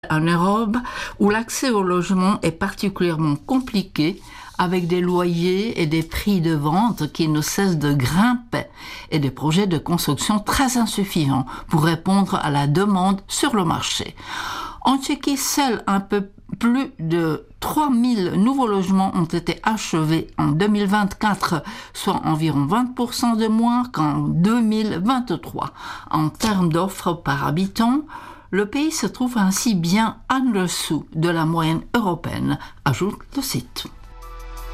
en Europe où l'accès au logement est particulièrement compliqué avec des loyers et des prix de vente qui ne cessent de grimper et des projets de construction très insuffisants pour répondre à la demande sur le marché. En Tchéquie, seuls un peu plus de 3000 nouveaux logements ont été achevés en 2024, soit environ 20% de moins qu'en 2023. En termes d'offres par habitant, le pays se trouve ainsi bien en dessous de la moyenne européenne, ajoute le site.